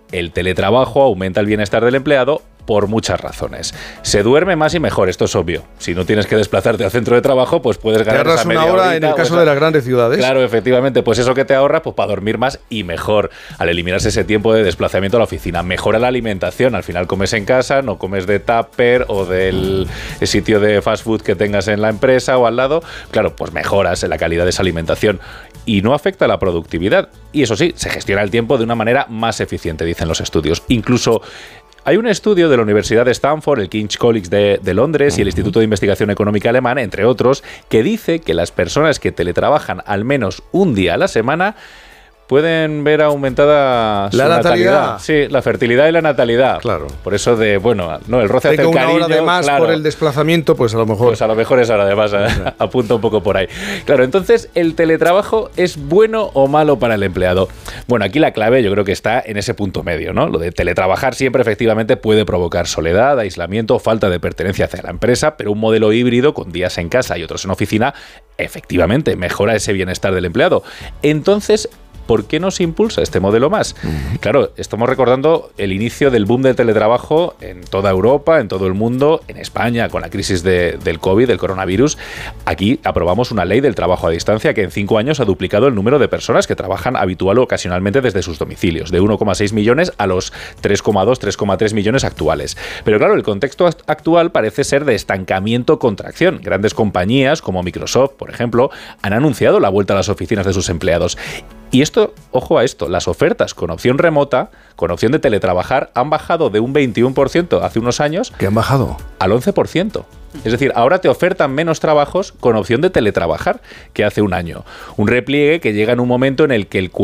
el teletrabajo aumenta el bienestar del empleado por muchas razones. Se duerme más y mejor, esto es obvio. Si no tienes que desplazarte al centro de trabajo, pues puedes ganar esa media horita. Te ahorras una hora en el caso de las grandes ciudades. Claro, efectivamente, pues eso que te ahorra, pues para dormir más y mejor, al eliminarse ese tiempo de desplazamiento a la oficina. Mejora la alimentación, al final comes en casa, no comes de tupper o del sitio de fast food que tengas en la empresa o al lado. Claro, pues mejoras en la calidad de esa alimentación y no afecta a la productividad. Y eso sí, se gestiona el tiempo de una manera más eficiente, dicen los estudios. Incluso hay un estudio de la Universidad de Stanford, el King's College de Londres y el Instituto de Investigación Económica Alemán, entre otros, que dice que las personas que teletrabajan al menos un día a la semana pueden ver aumentada su natalidad. Sí, la fertilidad y la natalidad. Claro. Por eso el roce hace el cariño. Una hora de más, claro, por el desplazamiento, pues a lo mejor. Pues a lo mejor es hora de más, apunta un poco por ahí. Claro, entonces, ¿el teletrabajo es bueno o malo para el empleado? Bueno, aquí la clave yo creo que está en ese punto medio, ¿no? Lo de teletrabajar siempre efectivamente puede provocar soledad, aislamiento, falta de pertenencia hacia la empresa, pero un modelo híbrido con días en casa y otros en oficina, efectivamente, mejora ese bienestar del empleado. Entonces, ¿por qué no se impulsa este modelo más? Claro, estamos recordando el inicio del boom del teletrabajo en toda Europa, en todo el mundo, en España, con la crisis del COVID, del coronavirus. Aquí aprobamos una ley del trabajo a distancia que en 5 años ha duplicado el número de personas que trabajan habitual o ocasionalmente desde sus domicilios, de 1,6 millones a los 3,2, 3,3 millones actuales. Pero claro, el contexto actual parece ser de estancamiento-contracción. Grandes compañías como Microsoft, por ejemplo, han anunciado la vuelta a las oficinas de sus empleados. Y esto, ojo a esto, las ofertas con opción remota, con opción de teletrabajar, han bajado de un 21% hace unos años. ¿Qué han bajado? Al 11%. Es decir, ahora te ofertan menos trabajos con opción de teletrabajar que hace un año. Un repliegue que llega en un momento en el que el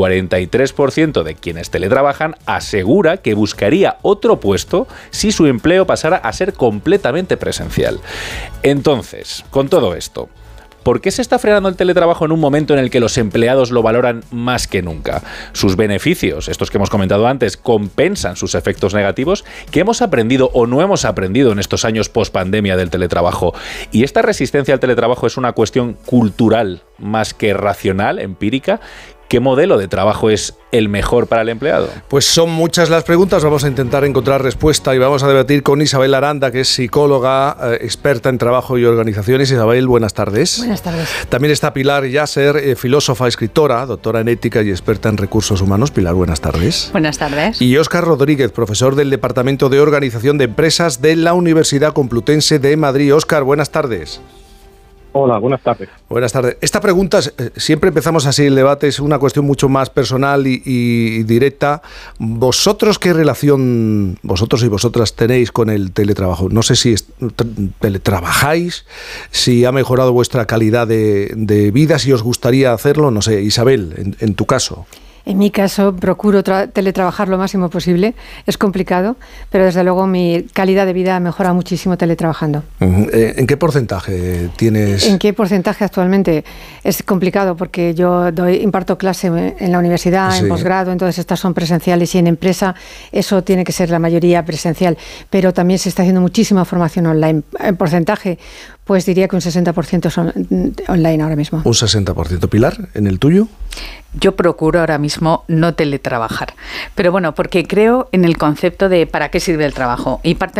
43% de quienes teletrabajan asegura que buscaría otro puesto si su empleo pasara a ser completamente presencial. Entonces, con todo esto, ¿por qué se está frenando el teletrabajo en un momento en el que los empleados lo valoran más que nunca? Sus beneficios, estos que hemos comentado antes, compensan sus efectos negativos. ¿Qué hemos aprendido o no hemos aprendido en estos años post-pandemia del teletrabajo? ¿Y esta resistencia al teletrabajo es una cuestión cultural más que racional, empírica? ¿Qué modelo de trabajo es el mejor para el empleado? Pues son muchas las preguntas, vamos a intentar encontrar respuesta y vamos a debatir con Isabel Aranda, que es psicóloga, experta en trabajo y organizaciones. Isabel, buenas tardes. Buenas tardes. También está Pilar Yasser, filósofa, escritora, doctora en ética y experta en recursos humanos. Pilar, buenas tardes. Buenas tardes. Y Óscar Rodríguez, profesor del Departamento de Organización de Empresas de la Universidad Complutense de Madrid. Óscar, buenas tardes. Hola, buenas tardes. Buenas tardes. Esta pregunta, siempre empezamos así el debate, es una cuestión mucho más personal y directa. ¿Vosotros qué relación, vosotros y vosotras, tenéis con el teletrabajo? No sé si teletrabajáis, si ha mejorado vuestra calidad de vida, si os gustaría hacerlo, no sé. Isabel, en tu caso. En mi caso, procuro teletrabajar lo máximo posible. Es complicado, pero desde luego mi calidad de vida mejora muchísimo teletrabajando. ¿En qué porcentaje tienes? ¿En qué porcentaje actualmente? Es complicado porque yo imparto clase en la universidad, sí, en posgrado, entonces estas son presenciales y en empresa eso tiene que ser la mayoría presencial. Pero también se está haciendo muchísima formación online. En porcentaje, pues diría que un 60% son online ahora mismo. Un 60%. Pilar, ¿en el tuyo? Yo procuro ahora mismo no teletrabajar, pero bueno, porque creo en el concepto de para qué sirve el trabajo, y parte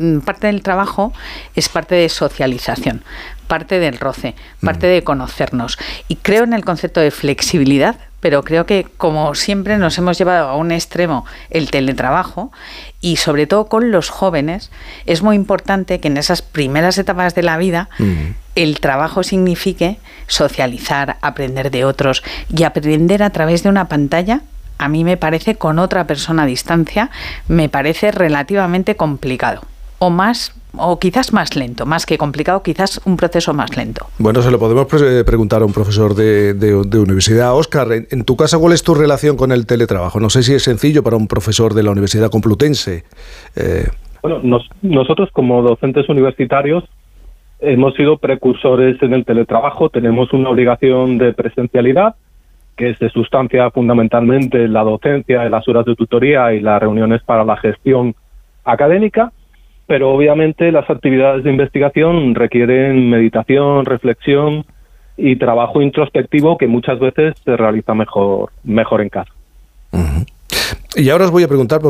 del trabajo es parte de socialización, parte del roce, parte de conocernos, y creo en el concepto de flexibilidad, pero creo que como siempre nos hemos llevado a un extremo el teletrabajo, y sobre todo con los jóvenes es muy importante que en esas primeras etapas de la vida el trabajo signifique socializar, aprender de otros, y aprender a través de una pantalla, a mí me parece, con otra persona a distancia, me parece relativamente complicado, o quizás más lento, más que complicado, quizás un proceso más lento. Bueno, se lo podemos preguntar a un profesor de universidad. Óscar, en tu caso, ¿cuál es tu relación con el teletrabajo? No sé si es sencillo para un profesor de la Universidad Complutense. Bueno, nosotros como docentes universitarios hemos sido precursores en el teletrabajo. Tenemos una obligación de presencialidad que se sustancia fundamentalmente en la docencia, en las horas de tutoría y las reuniones para la gestión académica. Pero obviamente las actividades de investigación requieren meditación, reflexión y trabajo introspectivo que muchas veces se realiza mejor en casa. Y ahora os voy a preguntar